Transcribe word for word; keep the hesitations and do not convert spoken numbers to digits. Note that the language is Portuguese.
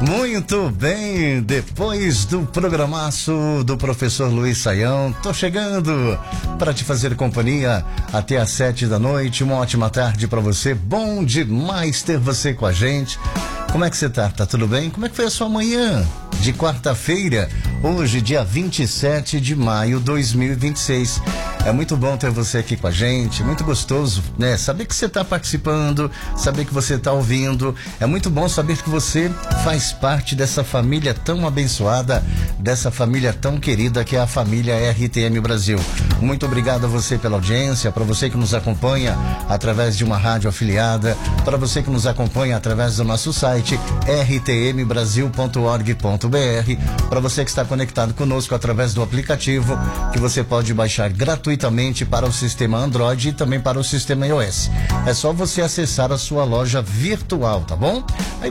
Muito bem, depois do programaço do professor Luiz Saião, tô chegando para te fazer companhia até às sete da noite. Uma ótima tarde para você, bom demais ter você com a gente. Como é que você tá? Tá tudo bem? Como é que foi a sua manhã de quarta-feira? Hoje, dia vinte e sete de maio de dois mil e vinte e seis. É muito bom ter você aqui com a gente, muito gostoso, né? Saber que você está participando, saber que você está ouvindo. É muito bom saber que você faz parte dessa família tão abençoada, dessa família tão querida que é a família R T M Brasil. Muito obrigado a você pela audiência, para você que nos acompanha através de uma rádio afiliada, para você que nos acompanha através do nosso site r t m brasil ponto org ponto b r, para você que está conectado conosco através do aplicativo que você pode baixar gratuitamente para o sistema Android e também para o sistema iOS. É só você acessar a sua loja virtual, tá bom? Aí